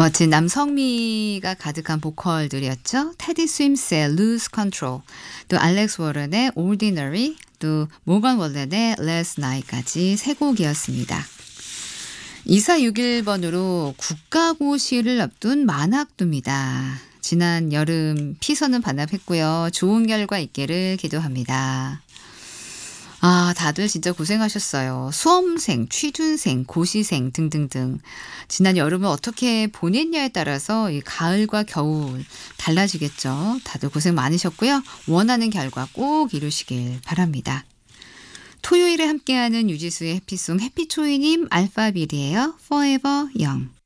멋진 남성미가 가득한 보컬들이었죠. 테디 스윈스의 Lose Control, 또 알렉스 워런의 Ordinary, 또 모건 월렌의 Last Night까지 세 곡이었습니다. 2461번으로 국가고시를 앞둔 만학도입니다. 지난 여름 피서는 반납했고요. 좋은 결과 있기를 기도합니다. 다들 진짜 고생하셨어요. 수험생, 취준생, 고시생 등등등. 지난 여름을 어떻게 보냈냐에 따라서 이 가을과 겨울 달라지겠죠. 다들 고생 많으셨고요. 원하는 결과 꼭 이루시길 바랍니다. 토요일에 함께하는 유지수의 해피송 해피초이님 알파빌이에요. Forever Young.